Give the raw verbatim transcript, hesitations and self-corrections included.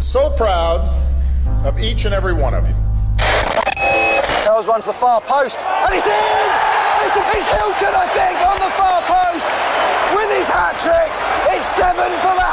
so proud of each and every one of you. Curls one to the far post, and it's in! It's, it's Hilton, I think, on the far post with his hat-trick. It's seven for the